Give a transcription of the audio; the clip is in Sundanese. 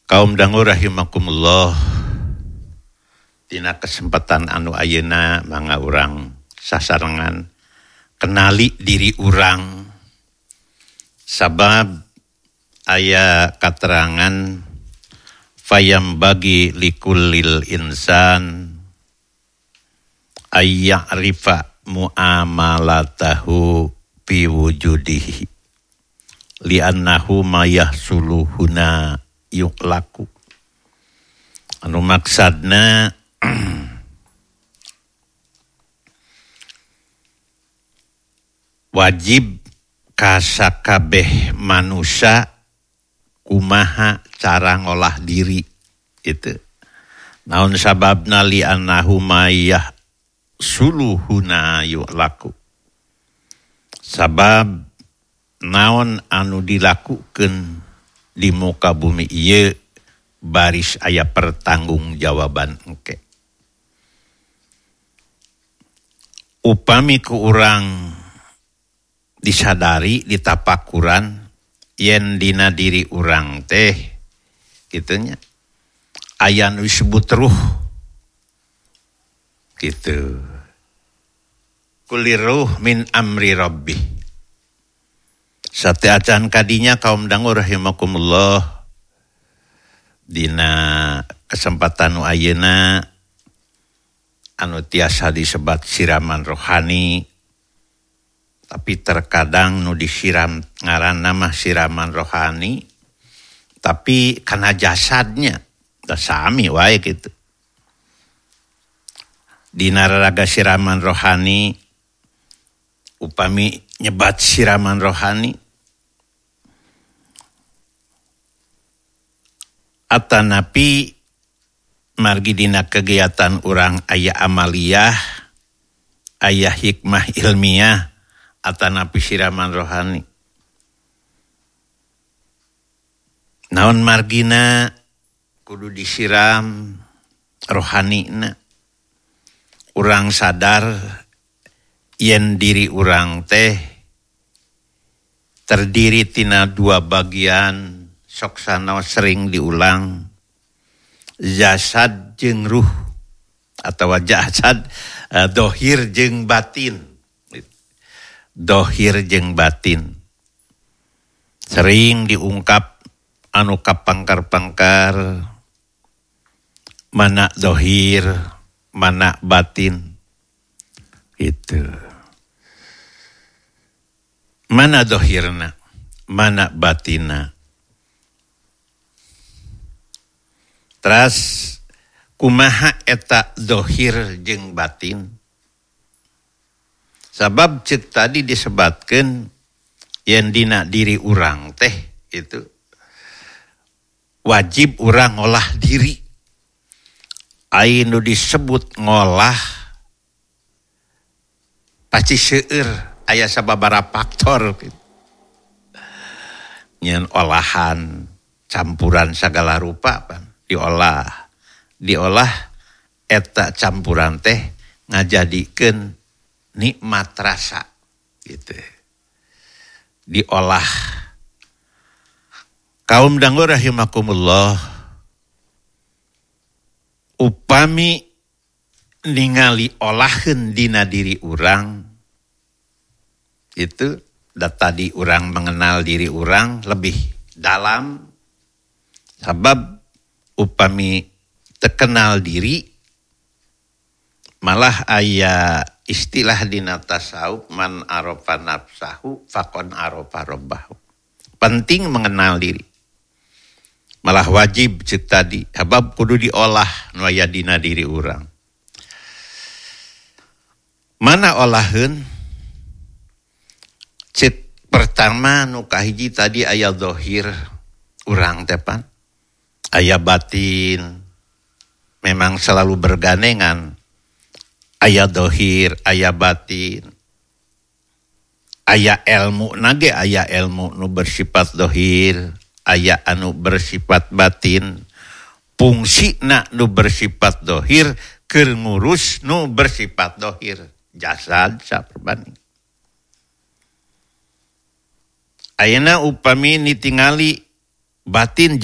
Kaum dangu rahimakumullah, tina kesempatan anu ayeuna mangga urang sasarengan kenali diri urang, sabab aya katerangan fayam bagi likullil insan ayya'rifa mu'amalatahu fi wujudihi li'annahu ma yahsuluhuna yuklaku. Anu maksadna wajib kasakabeh manusia kumaha cara ngolah diri itu. Naon sababna li'annahu ma yahsuluhuna yuklaku. Sabab naon anu dilakukeun di muka bumi ieu baris aya pertanggungjawaban engke. Upami ku urang disadari ditapakuran yen dina diri urang teh kitunya aya nu disebut ruh gitu. Kuliruh min amri rabbi. Sate acan kadinya kaum dangu rahimakumullah, dina kesempatan ayeuna anu tiasa disebat siraman rohani, tapi terkadang nu disiram ngaranna mah siraman rohani, tapi kana jasadnya da sami wae kitu. Dina raraga siraman rohani upami nyebat siraman rohani atanapi margi dina kegiatan urang aya amaliyah, aya hikmah ilmiah, atanapi siraman rohani. Naon margina kudu disiram rohanina. Urang sadar yen diri urang teh terdiri tina dua bagian, sok sanaos sering diulang, jasad jeung ruh atau jasad dohir jeung batin. Dohir jeung batin sering diungkap anu kapangkar-pangkar, mana dohir mana batin itu. Mana dohirna mana batina. Teras kumaha eta dohir jeung batin? Sabab cek tadi disebatkan yang dina diri urang teh itu wajib urang ngolah diri. Ainu disebut ngolah pasti seueur aya sababaraha faktor gitu. Nyen olahan campuran segala rupa pan. Diolah eta campuran teh ngajadikeun nikmat rasa gitu. Diolah. Kaum dangu rahimakumullah, upami ningali olaheun dina diri urang itu da tadi urang mengenal diri urang lebih dalam, sabab upami terkenal diri malah aya istilah dina tasawuf man arafa nafsahu faqad arafa rabbahu. Penting mengenal diri. Malah wajib cek tadi, sabab kudu diolah nu aya dina diri urang. Mana olaheun? Cek pertama nu kahiji tadi aya zahir urang teh pan. Aya batin, memang selalu bergandengan. Aya dohir, aya batin. Aya ilmu nage, aya ilmu nu bersifat dohir, aya anu bersifat batin. Fungsina nu bersifat dohir, keur ngurus nu bersifat dohir. Jasad saperbanding. Ayeuna upami nitingali batin